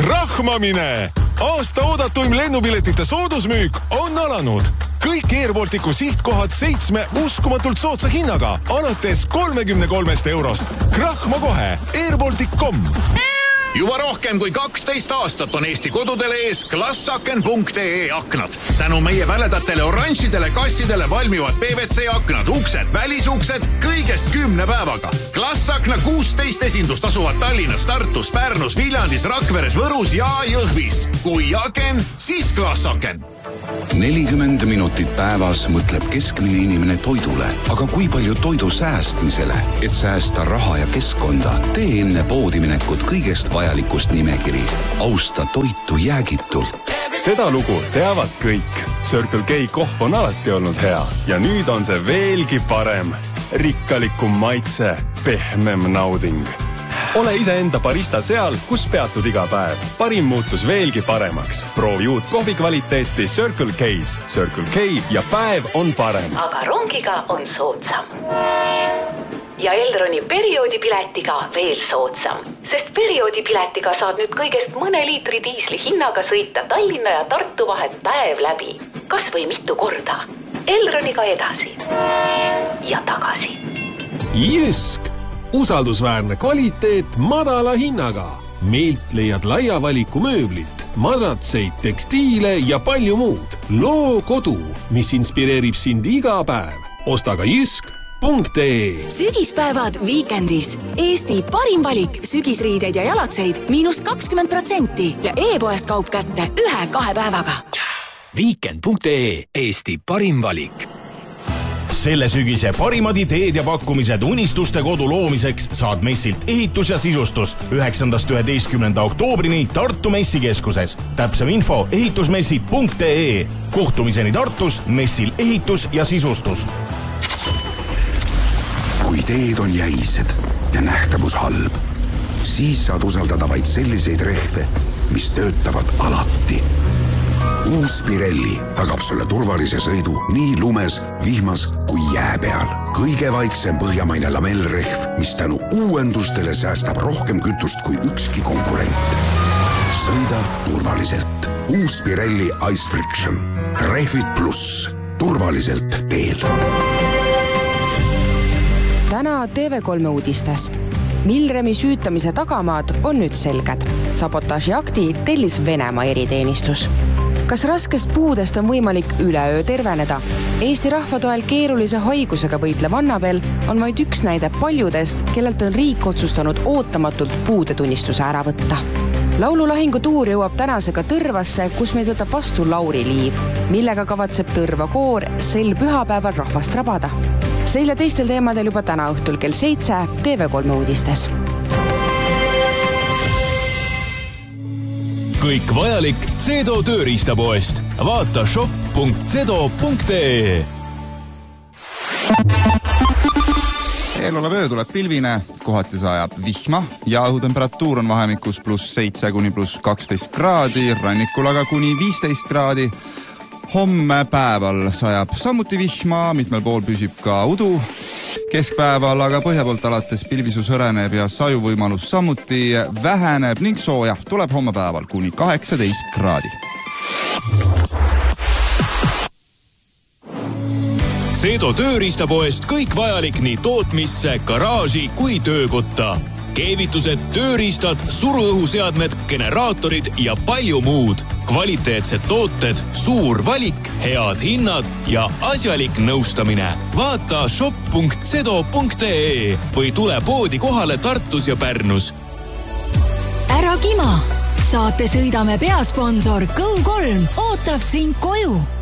Rahmamine! Aasta oodatuim lennupiletite soodusmüük on alanud. Kõik Airbalticu sihtkohad 7 uskumatult soodsa hinnaga alates 33 eurost. Krahma kohe airbaltic.com. Juba rohkem kui 12 aastat on Eesti kodudele ees klassaken.ee aknad. Tänu meie väledatele oranžidele kassidele valmivad PVC aknad, uksed, välisuksed kõigest 10 päevaga. Klassakna 16 esindust asuvad Tallinnas, Tartus, Pärnus, Viljandis, Rakveres, Võrus ja Jõhvis. Kui aken, siis klassaken. 40 minutit päevas mõtleb keskmine inimene toidule, aga kui palju toidu säästmisele, et säästa raha ja keskkonda, tee enne poodiminekut kõigest vajalikust nimekiri. Austa toitu jäägitult. Seda lugu teavad kõik. Circle K kohv on alati olnud hea ja nüüd on see veelgi parem. Rikkalikum maitse, pehmem nauding. Ole iseenda barista seal, kus peatud iga päev. Parim muutus veelgi paremaks. Proovi uut kohvi kvaliteeti Circle K's. Circle K ja päev on parem. Aga rongiga on soodsam. Ja Elroni perioodipiletiga veel soodsam. Sest perioodipiletiga saad nüüd kõigest mõne liitri diisli hinnaga sõita Tallinna ja Tartu vahet päev läbi. Kas või mitu korda. Elroniga edasi. Ja tagasi. Jysk! Usaldusväärne kvaliteet madala hinnaga. Meilt leiad laia valiku mööblit, madratseid, tekstiile ja palju muud. Loo kodu, mis inspireerib sind iga päev. Osta ka jysk.ee. Sügispäevad Weekendis. Eesti parim valik sügisriideid ja jalatseid -20% ja e-poest kaup kätte 1-2 päevaga. Weekend.ee. Eesti parim valik. Selle sügise parimad ideed ja pakkumised unistuste kodu loomiseks saad messilt ehitus ja sisustus 9.–11. oktoobrini Tartu messikeskuses. Täpsem info ehitusmessid.ee. Kohtumiseni Tartus messil ehitus ja sisustus. Kui teed on jäised ja nähtavus halb, siis saad usaldada vaid selliseid rehve, mis töötavad alati. Uus Pirelli tagab sulle turvalise sõidu nii lumes, vihmas kui jää peal. Kõige vaiksem põhjamaine lamellrehv, mis tänu uuendustele säästab rohkem kütust kui ükski konkurent. Sõida turvaliselt. Uus Pirelli Ice Friction. Rehvid pluss. Turvaliselt teel. Täna TV3 uudistes. Milremi süütamise tagamaad on nüüd selged. Sabotaažiakti tellis Venemaa eriteenistus. Kas raskest puudest on võimalik üleöö terveneda? Eesti rahva toel keerulise haigusega võitlev Annabel on vaid üks näide paljudest, kellelt on riik otsustanud ootamatult puudetunnistuse ära võtta. Laululahingu tuur jõuab tänasega Tõrvasse, kus meid võtab vastu Lauri Liiv, millega kavatseb Tõrva koor sel pühapäeval rahvast rabada. Seil ja teistel teemadel juba täna õhtul kell 7 TV3 uudistes. Kõik vajalik Cedo tööriistapoest. Vaata shop.cedo.ee. Eelolev öö tuleb pilvine, kohati sajab vihma ja õhutemperatuur on vahemikus +7 kuni +12 kraadi, rannikul aga kuni 15 kraadi. Homme päeval sajab samuti vihma, mitmel pool püsib ka udu. Keskpäeval aga põhja poolt alates pilvisus hõreneb ja sajuvõimalus samuti väheneb ning sooja tuleb homme päeval kuni 18 kraadi. Cedo tööriistapoest kõik vajalik nii tootmisse, garaaži kui töökotta. Keevitused, tööriistad, suruõhuseadmed, generaatorid ja palju muud. Kvaliteetsed tooted, suur valik, head hinnad ja asjalik nõustamine. Vaata shop.cedo.ee või tule poodi kohale Tartus ja Pärnus. Ära kima! Saate sõidame peasponsor Go3 ootab sind koju.